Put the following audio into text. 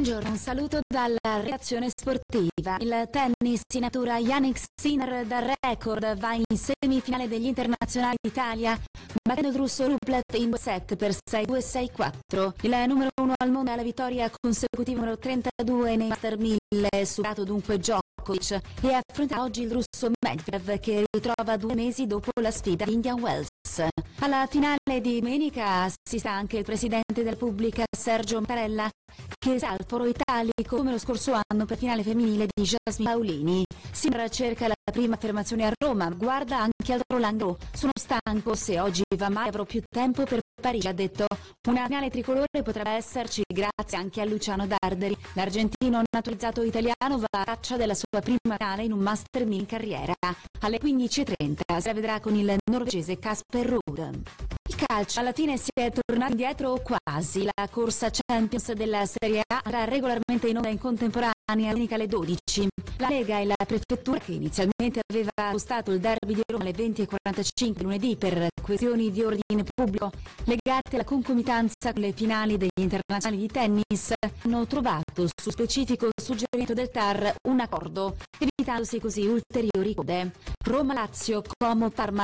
Buongiorno, un saluto dalla redazione sportiva. Il tennis in natura, Jannik Sinner dal record va in semifinale degli internazionali d'Italia, battendo il russo Rublev in 2 set per 6-2, 6-4. Il numero 1 al mondo è la vittoria consecutiva numero 32 nei Master 1000, superato dunque Djokovic, e affronta oggi il russo Medvedev, che ritrova 2 mesi dopo la sfida di Indian Wells. Alla finale di domenica assista anche il presidente della Repubblica Sergio Mattarella, che sarà al Foro Italico come lo scorso anno per finale femminile di Jasmine Paolini. Sinner cerca la prima affermazione a Roma, guarda anche al Roland Garros. Sono stanco, se oggi va male avrò più tempo per Parigi, ha detto. Una finale tricolore potrebbe esserci grazie anche a Luciano Darderi. L'argentino naturalizzato italiano va a caccia della sua prima finale in un Master 1000 in carriera. Alle 15:30 si vedrà con il norvegese Casper Ruud. Il calcio alla fine si è tornato indietro quasi. La corsa Champions della Serie A andrà regolarmente in onda in contemporanea domenica alle 12. La Lega e la Prefettura, che inizialmente aveva spostato il derby di Roma alle 20:45 lunedì per questioni di ordine pubblico legate alla concomitanza con le finali degli internazionali di tennis, hanno trovato, su specifico suggerimento del TAR, un accordo, evitandosi così ulteriori code. Roma-Lazio, Como-Parma